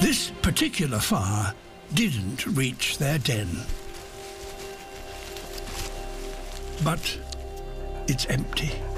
This particular fire didn't reach their den. But it's empty.